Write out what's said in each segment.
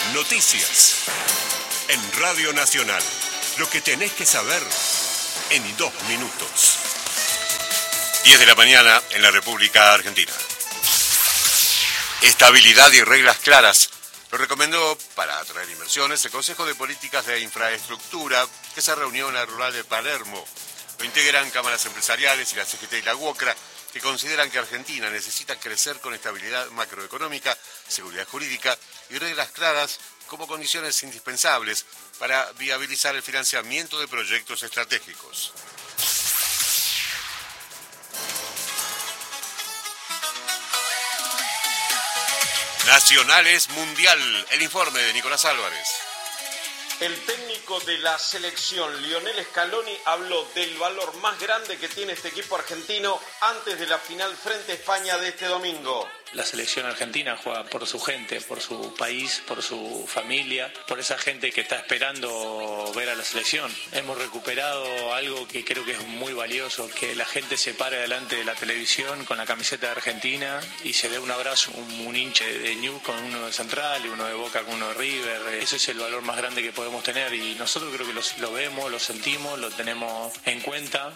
Noticias. En Radio Nacional. Lo que tenés que saber en 2 minutos. 10 de la mañana en la República Argentina. Estabilidad y reglas claras. Lo recomendó para atraer inversiones el Consejo de Políticas de Infraestructura que se reunió en la rural de Palermo. Lo integran cámaras empresariales y la CGT y la UOCRA, que consideran que Argentina necesita crecer con estabilidad macroeconómica, seguridad jurídica y reglas claras como condiciones indispensables para viabilizar el financiamiento de proyectos estratégicos. Nacionales Mundial, el informe de Nicolás Álvarez. El técnico de la selección, Lionel Scaloni, habló del valor más grande que tiene este equipo argentino antes de la final frente a España de este domingo. La selección argentina juega por su gente, por su país, por su familia, por esa gente que está esperando ver a la selección. Hemos recuperado algo que creo que es muy valioso, que la gente se pare delante de la televisión con la camiseta de Argentina y se dé un abrazo, un hinche de Newell's con uno de Central y uno de Boca con uno de River. Ese es el valor más grande que podemos tener y nosotros creo que lo vemos, lo sentimos, lo tenemos en cuenta.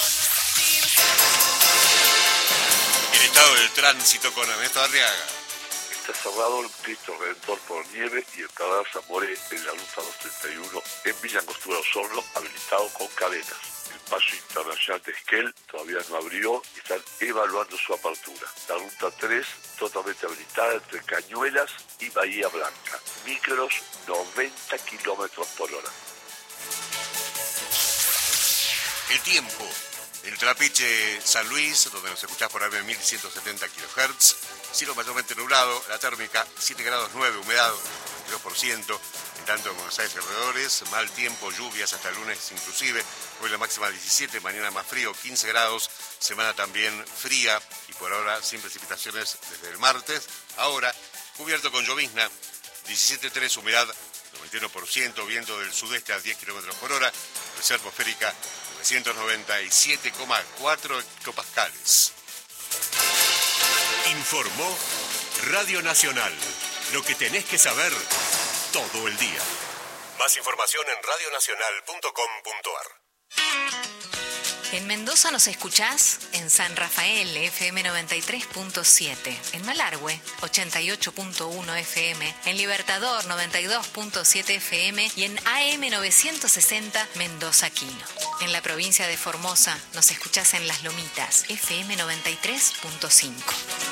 El estado del tránsito con Ernesto Arriaga. Está cerrado el Cristo Redentor por nieve y el Cadáver Zamoré en la ruta 231 en Villa Angostura Osorno, habilitado con cadenas. El paso internacional de Esquel todavía no abrió y están evaluando su apertura. La ruta 3 totalmente habilitada entre Cañuelas y Bahía Blanca. Micros 90 kilómetros por hora. El tiempo. El Trapiche San Luis, donde nos escuchás por AM 1170 kHz, cielo mayormente nublado, la térmica 7 grados 9, humedad 22%, en tanto en Buenos Aires y alrededores, mal tiempo, lluvias hasta el lunes inclusive, hoy la máxima 17, mañana más frío, 15 grados, semana también fría y por ahora sin precipitaciones desde el martes, ahora cubierto con llovizna, 17,3, humedad 91%, viento del sudeste a 10 km por hora, presión atmosférica 997,4 hectopascales. Informó Radio Nacional. Lo que tenés que saber todo el día. Más información en radionacional.com.ar. En Mendoza nos escuchás en San Rafael, FM 93.7, en Malargüe, 88.1 FM, en Libertador, 92.7 FM y en AM 960, Mendoza Quino. En la provincia de Formosa nos escuchás en Las Lomitas, FM 93.5.